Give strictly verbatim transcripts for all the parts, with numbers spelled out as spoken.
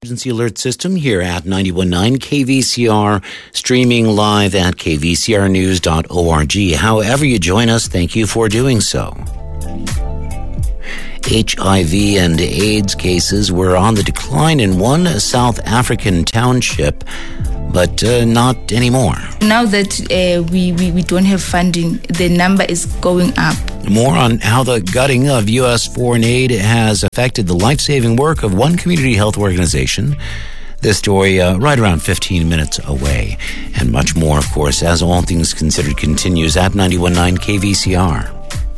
emergency alert system here at ninety-one point nine K V C R, streaming live at k v c r news dot org. However you join us, thank you for doing so. H I V and AIDS cases were on the decline in one South African township, but uh, not anymore. Now that uh, we, we, we don't have funding, the number is going up. More on how the gutting of U S foreign aid has affected the life-saving work of one community health organization. This story uh, right around fifteen minutes away. And much more, of course, as All Things Considered continues at ninety-one point nine K V C R.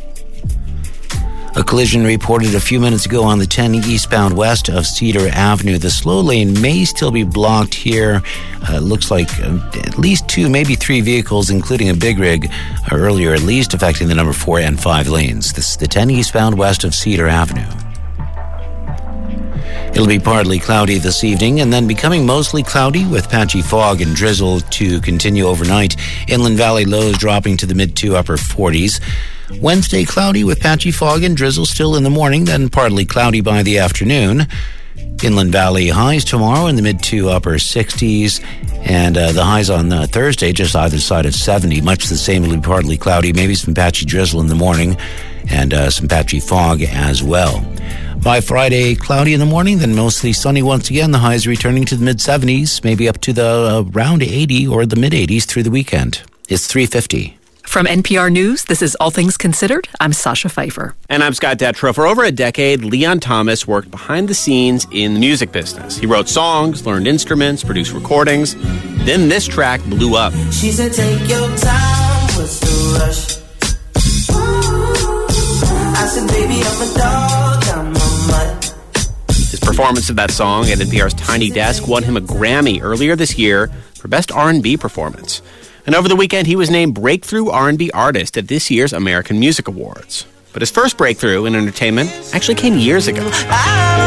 A collision reported a few minutes ago on the ten eastbound west of Cedar Avenue. The slow lane may still be blocked here. Uh, looks like uh, at least two, maybe three vehicles, including a big rig, uh, earlier at least, affecting the number four and five lanes. This is the ten eastbound west of Cedar Avenue. It'll be partly cloudy this evening and then becoming mostly cloudy with patchy fog and drizzle to continue overnight. Inland Valley lows dropping to the mid to upper forties. Wednesday, cloudy with patchy fog and drizzle still in the morning, then partly cloudy by the afternoon. Inland Valley highs tomorrow in the mid to upper sixties, and uh, the highs on uh, Thursday just either side of seventy. Much the same, it'll be partly cloudy, maybe some patchy drizzle in the morning, and uh, some patchy fog as well. By Friday, cloudy in the morning, then mostly sunny once again. The highs returning to the mid seventies, maybe up to the uh, around eighty or the mid eighties through the weekend. It's three fifty. From N P R News, this is All Things Considered. I'm Sasha Pfeiffer. And I'm Scott Detrow. For over a decade, Leon Thomas worked behind the scenes in the music business. He wrote songs, learned instruments, produced recordings. Then this track blew up. She said, take your time, what's the rush? I said, baby, I'm a dog, I'm a mutt. His performance of that song at N P R's Tiny Desk won him a Grammy earlier this year for Best R and B Performance. And over the weekend, he was named Breakthrough R and B Artist at this year's American Music Awards. But his first breakthrough in entertainment actually came years ago.